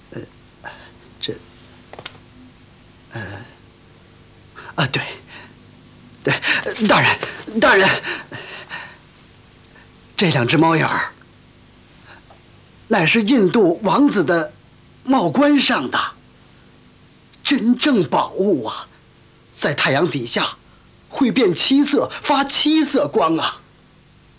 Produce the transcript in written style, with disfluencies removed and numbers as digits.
对，大人，这两只猫眼儿乃是印度王子的帽冠上的真正宝物啊，在太阳底下会变七色，发七色光啊。